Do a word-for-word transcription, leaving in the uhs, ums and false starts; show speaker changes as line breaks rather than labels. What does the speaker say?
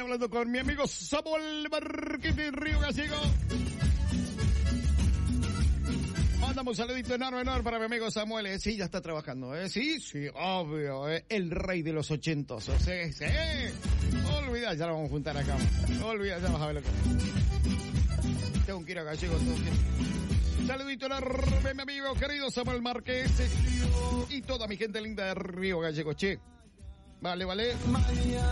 hablando con mi amigo Samuel Marquín de Río Gallego. Mandamos un saludito enorme, enorme para mi amigo Samuel. Eh, sí, ya está trabajando, ¿eh? Sí, sí, obvio, ¿eh? El rey de los ochentos. Sí, sí. Olvida, ya lo vamos a juntar acá. Olvida, ya vas a ver lo que es. Tengo que ir a Gallego, tengo que ir. Saludito enorme, mi amigo querido Samuel Márquez. Y toda mi gente linda de Río Gallego, che. Vale, vale.